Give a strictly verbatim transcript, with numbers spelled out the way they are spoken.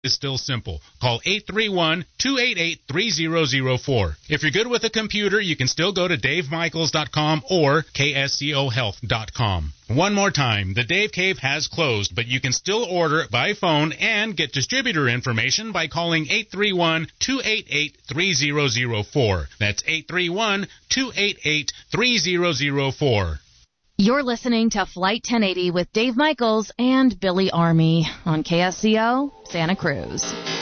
is still simple. Call eight three one, two eight eight, three zero zero four. If you're good with a computer, you can still go to dave michaels dot com or k s c o health dot com. One more time, the Dave Cave has closed, but you can still order it by phone and get distributor information by calling eight three one, two eight eight, three zero zero four. That's eight three one, two eight eight, three zero zero four. You're listening to Flight ten eighty with Dave Michaels and Billy Army on K S C O Santa Cruz.